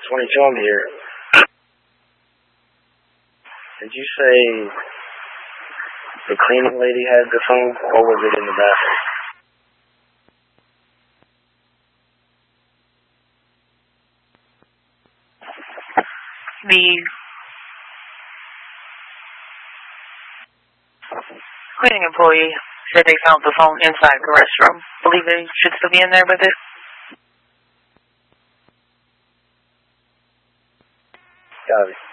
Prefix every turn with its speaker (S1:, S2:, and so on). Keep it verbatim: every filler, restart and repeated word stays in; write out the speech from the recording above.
S1: twenty-two, I'm here. Did you say the cleaning lady had the phone, or was it in the bathroom?
S2: The cleaning employee said they found the phone inside the restroom. Believe they should still be in there with it?
S1: Got it.